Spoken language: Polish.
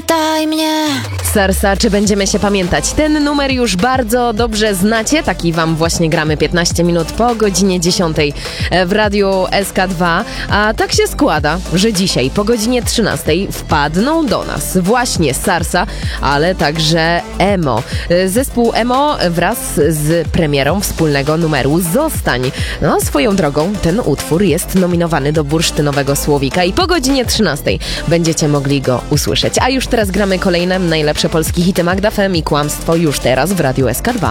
Pamiętaj mnie. Sarsa, czy będziemy się pamiętać? Ten numer już bardzo dobrze znacie, taki wam właśnie gramy 15 minut po godzinie 10 w radiu SK2, a tak się składa, że dzisiaj po godzinie 13 wpadną do nas właśnie Sarsa, ale także Emo. Zespół Emo wraz z premierą wspólnego numeru Zostań. No, swoją drogą ten utwór jest nominowany do Bursztynowego Słowika i po godzinie 13 będziecie mogli go usłyszeć. A już teraz gramy kolejne najlepsze polskie hity Magda FM i Kłamstwo już teraz w radiu SK2.